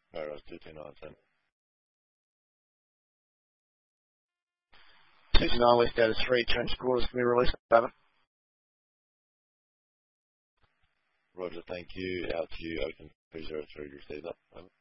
Alright, 22910. 69 West out of 3, transporters can be released. Over. Roger, thank you. Out to you, Open 303, received up. Over.